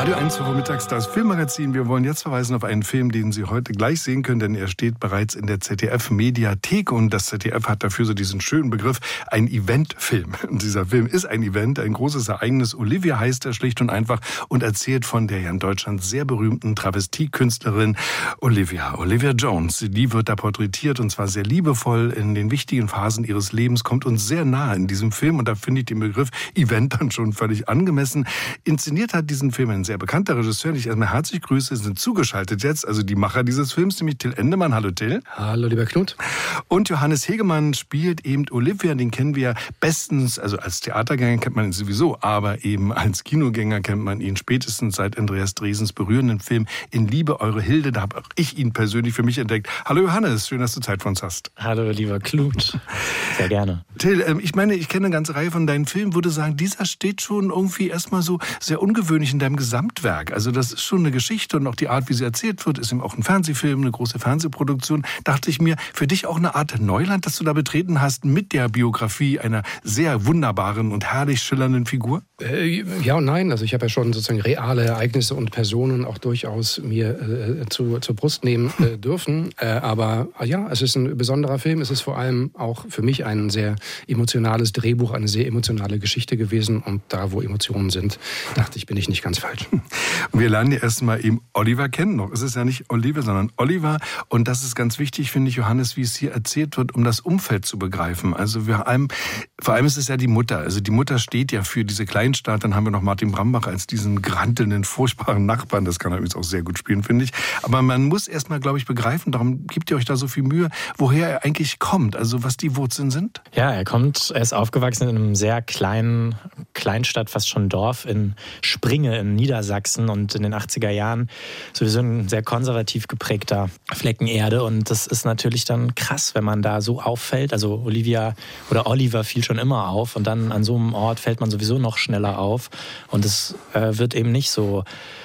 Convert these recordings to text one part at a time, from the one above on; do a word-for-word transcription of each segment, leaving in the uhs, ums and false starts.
Radio eins vormittags, das Filmmagazin. Wir wollen jetzt verweisen auf einen Film, den Sie heute gleich sehen können, denn er steht bereits in der Z D F-Mediathek und das Z D F hat dafür so diesen schönen Begriff, ein Eventfilm. Und dieser Film ist ein Event, ein großes Ereignis. Olivia heißt er schlicht und einfach und erzählt von der ja in Deutschland sehr berühmten Travestiekünstlerin Olivia. Olivia Jones, die wird da porträtiert und zwar sehr liebevoll in den wichtigen Phasen ihres Lebens, kommt uns sehr nahe in diesem Film und da finde ich den Begriff Event dann schon völlig angemessen. Inszeniert hat diesen Film ein sehr bekannter Regisseur, den ich erstmal herzlich grüße, sind zugeschaltet jetzt, also die Macher dieses Films, nämlich Till Endemann. Hallo Till. Hallo lieber Knut. Und Johannes Hegemann spielt eben Olivia, den kennen wir bestens, also als Theatergänger kennt man ihn sowieso, aber eben als Kinogänger kennt man ihn spätestens seit Andreas Dresens berührenden Film In Liebe, eure Hilde, da habe auch ich ihn persönlich für mich entdeckt. Hallo Johannes, schön, dass du Zeit für uns hast. Hallo lieber Knut, sehr gerne. Till, ähm, ich meine, ich kenne eine ganze Reihe von deinen Filmen, würde sagen, dieser steht schon irgendwie erstmal so sehr ungewöhnlich in deinem Gesamtwerk. Also das ist schon eine Geschichte und auch die Art, wie sie erzählt wird, ist eben auch ein Fernsehfilm, eine große Fernsehproduktion. Dachte ich mir, für dich auch eine Art Neuland, das du da betreten hast mit der Biografie einer sehr wunderbaren und herrlich schillernden Figur? Äh, ja und nein. Also ich habe ja schon sozusagen reale Ereignisse und Personen auch durchaus mir äh, zu, zur Brust nehmen äh, dürfen. Äh, aber äh, ja, es ist ein besonderer Film. Es ist vor allem auch für mich ein sehr emotionales Drehbuch, eine sehr emotionale Geschichte gewesen. Und da, wo Emotionen sind, dachte ich, bin ich nicht ganz falsch. Wir lernen ja erstmal eben Oliver kennen noch. Es ist ja nicht Olivia, sondern Oliver. Und das ist ganz wichtig, finde ich, Johannes, wie es hier erzählt wird, um das Umfeld zu begreifen. Also wir allem, vor allem ist es ja die Mutter. Also die Mutter steht ja für diese Kleinstadt. Dann haben wir noch Martin Brambach als diesen grantelnden, furchtbaren Nachbarn. Das kann er übrigens auch sehr gut spielen, finde ich. Aber man muss erstmal, glaube ich, begreifen, darum gibt ihr euch da so viel Mühe, woher er eigentlich kommt. Also was die Wurzeln sind. Ja, er kommt, er ist aufgewachsen in einem sehr kleinen Kleinstadt, fast schon Dorf in Springe in Niedersachsen und in den achtziger Jahren sowieso ein sehr konservativ geprägter Flecken Erde und das ist natürlich dann krass, wenn man da so auffällt. Also Olivia oder Oliver fiel schon immer auf und dann an so einem Ort fällt man sowieso noch schneller auf und es äh, wird eben nicht so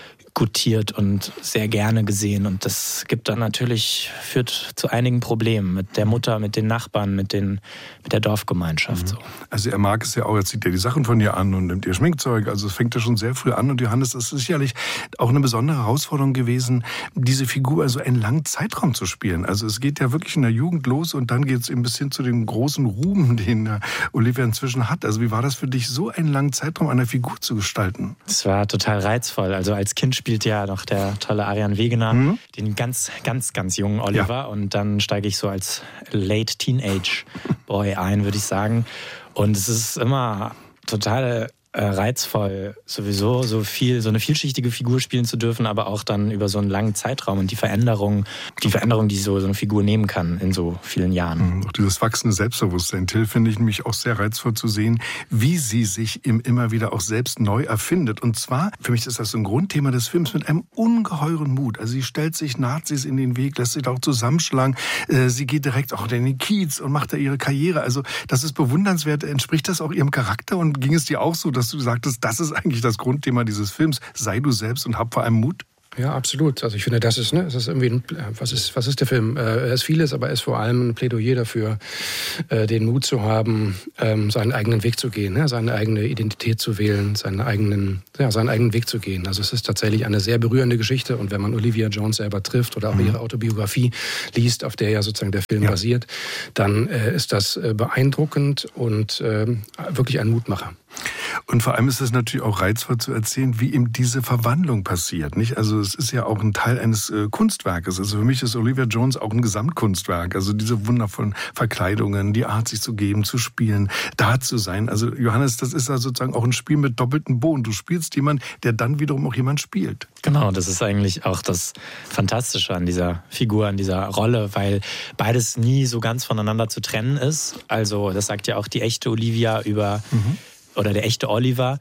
gutiert und sehr gerne gesehen und das gibt dann natürlich, führt zu einigen Problemen mit der Mutter, mit den Nachbarn, mit, den, mit der Dorfgemeinschaft. So. Also er mag es ja auch, er zieht ja die Sachen von ihr an und nimmt ihr Schminkzeug, also es fängt ja schon sehr früh an und Johannes, das ist sicherlich auch eine besondere Herausforderung gewesen, diese Figur also einen langen Zeitraum zu spielen. Also es geht ja wirklich in der Jugend los und dann geht es eben bis hin zu dem großen Ruhm, den Olivia inzwischen hat. Also wie war das für dich, so einen langen Zeitraum einer Figur zu gestalten? Es war total reizvoll, also als Kind spielt ja noch der tolle Arian Wegener, mhm. den ganz, ganz, ganz jungen Oliver. Ja. Und dann steige ich so als Late Teenage Boy ein, würde ich sagen. Und es ist immer total äh, reizvoll, sowieso so viel, so eine vielschichtige Figur spielen zu dürfen, aber auch dann über so einen langen Zeitraum und die Veränderung, die Veränderung, die so, so eine Figur nehmen kann in so vielen Jahren. Mhm, auch dieses wachsende Selbstbewusstsein, Till, finde ich nämlich auch sehr reizvoll zu sehen, wie sie sich immer wieder auch selbst neu erfindet. Und zwar, für mich ist das so ein Grundthema des Films, mit einem ungeheuren Mut. Also sie stellt sich Nazis in den Weg, lässt sich da auch zusammenschlagen. Sie geht direkt auch in den Kiez und macht da ihre Karriere. Also das ist bewundernswert. Entspricht das auch ihrem Charakter und ging es dir auch so, dass du sagtest, das ist eigentlich das Grundthema dieses Films. Sei du selbst und hab vor allem Mut. Ja, absolut. Also ich finde, das ist, ne, es ist irgendwie, ein, was ist, was ist der Film? Äh, er ist vieles, aber er ist vor allem ein Plädoyer dafür, äh, den Mut zu haben, ähm, seinen eigenen Weg zu gehen, ne, seine eigene Identität zu wählen, seinen eigenen, ja, seinen eigenen Weg zu gehen. Also es ist tatsächlich eine sehr berührende Geschichte und wenn man Olivia Jones selber trifft oder auch mhm. ihre Autobiografie liest, auf der ja sozusagen der Film ja. basiert, dann äh, ist das äh, beeindruckend und äh, wirklich ein Mutmacher. Und vor allem ist es natürlich auch reizvoll zu erzählen, wie eben diese Verwandlung passiert, nicht? Also es ist ja auch ein Teil eines äh, Kunstwerkes. Also für mich ist Olivia Jones auch ein Gesamtkunstwerk. Also diese wundervollen Verkleidungen, die Art, sich zu geben, zu spielen, da zu sein. Also Johannes, das ist ja sozusagen auch ein Spiel mit doppeltem Boden. Du spielst jemand, der dann wiederum auch jemand spielt. Genau, das ist eigentlich auch das Fantastische an dieser Figur, an dieser Rolle, weil beides nie so ganz voneinander zu trennen ist. Also das sagt ja auch die echte Olivia über... Mhm. oder der echte Oliver.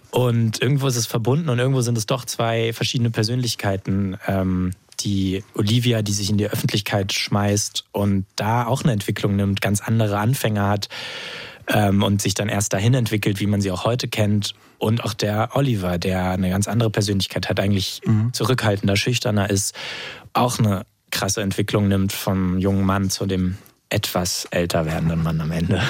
Und irgendwo ist es verbunden und irgendwo sind es doch zwei verschiedene Persönlichkeiten. Ähm, die Olivia, die sich in die Öffentlichkeit schmeißt und da auch eine Entwicklung nimmt, ganz andere Anfänge hat ähm, und sich dann erst dahin entwickelt, wie man sie auch heute kennt. Und auch der Oliver, der eine ganz andere Persönlichkeit hat, eigentlich mhm. zurückhaltender, schüchterner ist, auch eine krasse Entwicklung nimmt vom jungen Mann zu dem etwas älter werdenden Mann am Ende.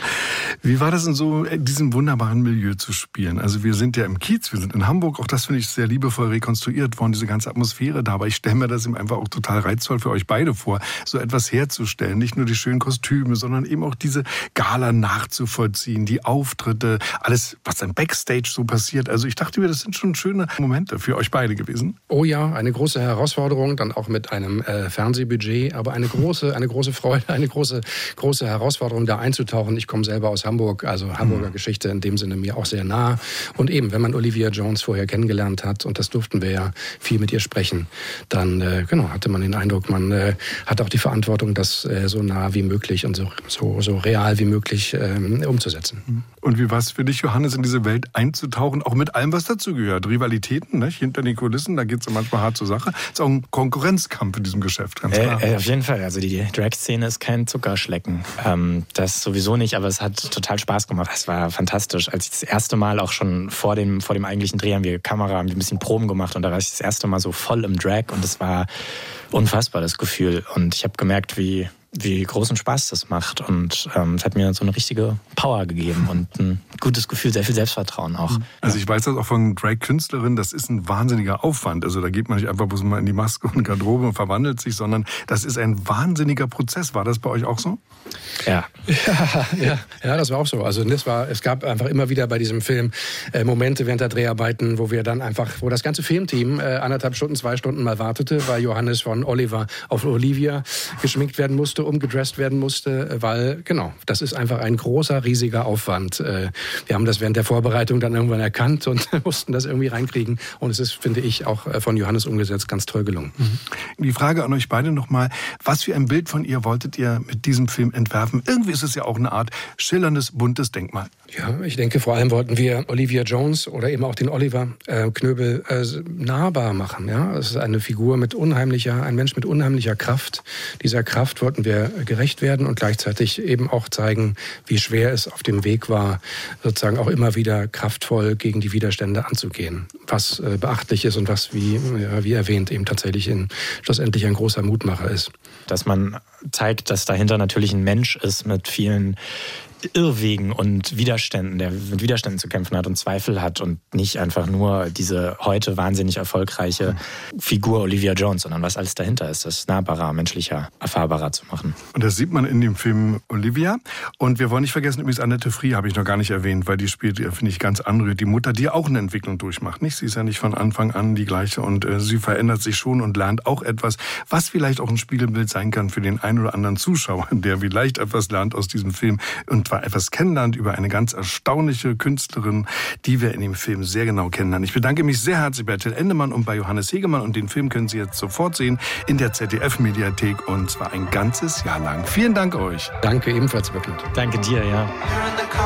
Wie war das in so diesem wunderbaren Milieu zu spielen? Also wir sind ja im Kiez, wir sind in Hamburg, auch das finde ich sehr liebevoll rekonstruiert worden, diese ganze Atmosphäre da, aber ich stelle mir das eben einfach auch total reizvoll für euch beide vor, so etwas herzustellen, nicht nur die schönen Kostüme, sondern eben auch diese Gala nachzuvollziehen, die Auftritte, alles, was dann Backstage so passiert. Also ich dachte mir, das sind schon schöne Momente für euch beide gewesen. Oh ja, eine große Herausforderung, dann auch mit einem äh, Fernsehbudget, aber eine große, eine große Freude, eine große, große Herausforderung, da einzutauchen. Ich komme selber aus Hamburg, also Hamburger mhm. Geschichte in dem Sinne mir auch sehr nah. Und eben, wenn man Olivia Jones vorher kennengelernt hat, und das durften wir ja viel mit ihr sprechen, dann äh, genau, hatte man den Eindruck, man äh, hat auch die Verantwortung, das äh, so nah wie möglich und so, so, so real wie möglich äh, umzusetzen. Und wie war es für dich, Johannes, in diese Welt einzutauchen, auch mit allem, was dazugehört? Rivalitäten, nicht? Hinter den Kulissen, da geht es manchmal hart zur Sache. Es ist auch ein Konkurrenzkampf in diesem Geschäft, ganz klar. Äh, äh, auf jeden Fall, also die Drag-Szene ist kein Zuckerschlecken. Ähm, das sowieso nicht, aber es hat total Spaß gemacht. Es war fantastisch. Als ich das erste Mal auch schon vor dem, vor dem eigentlichen Dreh haben wir Kamera, haben wir ein bisschen Proben gemacht und da war ich das erste Mal so voll im Drag und es war unfassbar, das Gefühl. Und ich habe gemerkt, wie wie großen Spaß das macht. Und ähm, es hat mir so eine richtige Power gegeben und ein gutes Gefühl, sehr viel Selbstvertrauen auch. Also ich weiß das auch von Drag-Künstlerinnen, das ist ein wahnsinniger Aufwand. Also da geht man nicht einfach bloß mal in die Maske und Garderobe und verwandelt sich, sondern das ist ein wahnsinniger Prozess. War das bei euch auch so? Ja. Ja, ja, ja, das war auch so. Also das war, es gab einfach immer wieder bei diesem Film äh, Momente während der Dreharbeiten, wo wir dann einfach, wo das ganze Filmteam äh, anderthalb Stunden, zwei Stunden mal wartete, weil Johannes von Oliver auf Olivia geschminkt werden musste, umgedresst werden musste, weil, genau, das ist einfach ein großer, riesiger Aufwand. Wir haben das während der Vorbereitung dann irgendwann erkannt und mussten das irgendwie reinkriegen. Und es ist, finde ich, auch von Johannes umgesetzt, ganz toll gelungen. Die Frage an euch beide nochmal, was für ein Bild von ihr wolltet ihr mit diesem Film entwerfen? Irgendwie ist es ja auch eine Art schillerndes, buntes Denkmal. Ja, ich denke, vor allem wollten wir Olivia Jones oder eben auch den Oliver äh, Knöbel äh, nahbar machen. Ja? Es ist eine Figur mit unheimlicher, ein Mensch mit unheimlicher Kraft. Dieser Kraft wollten wir gerecht werden und gleichzeitig eben auch zeigen, wie schwer es auf dem Weg war, sozusagen auch immer wieder kraftvoll gegen die Widerstände anzugehen. Was äh, beachtlich ist und was, wie, ja, wie erwähnt, eben tatsächlich in, schlussendlich ein großer Mutmacher ist. Dass man zeigt, dass dahinter natürlich ein Mensch ist mit vielen Irrwegen und Widerständen, der mit Widerständen zu kämpfen hat und Zweifel hat und nicht einfach nur diese heute wahnsinnig erfolgreiche Figur Olivia Jones, sondern was alles dahinter ist, das nahbarer, menschlicher, erfahrbarer zu machen. Und das sieht man in dem Film Olivia. Und wir wollen nicht vergessen, übrigens Annette Frier habe ich noch gar nicht erwähnt, weil die spielt, finde ich, ganz anrührend, die Mutter, die auch eine Entwicklung durchmacht. Nicht? Sie ist ja nicht von Anfang an die gleiche und äh, sie verändert sich schon und lernt auch etwas, was vielleicht auch ein Spiegelbild sein kann für den einen oder anderen Zuschauer, der vielleicht etwas lernt aus diesem Film und zwar etwas kennenlernt über eine ganz erstaunliche Künstlerin, die wir in dem Film sehr genau kennenlernen. Ich bedanke mich sehr herzlich bei Till Endemann und bei Johannes Hegemann und den Film können Sie jetzt sofort sehen in der Z D F-Mediathek und zwar ein ganzes Jahr lang. Vielen Dank euch. Danke, ebenfalls wirklich. Danke dir, ja.